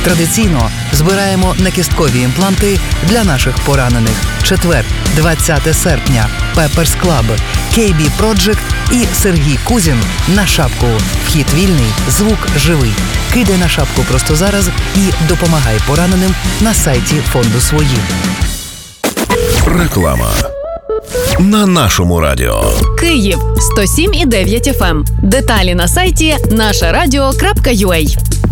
Традиційно збираємо накісткові імпланти для наших поранених. Четвер, 20 серпня. Pepper's Club, KB Project і Сергій Кузін на шапку. Вхід вільний, звук живий. Кидай на шапку просто зараз і допомагай пораненим на сайті фонду «Свої». Реклама на нашому радіо. Київ 107,9 FM. Деталі на сайті нашарадіо.ua.